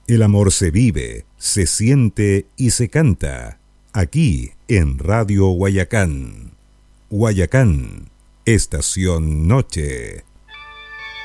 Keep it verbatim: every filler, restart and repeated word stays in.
El amor se vive, se siente y se canta, aquí en Radio Guayacán. Guayacán, Estación Noche.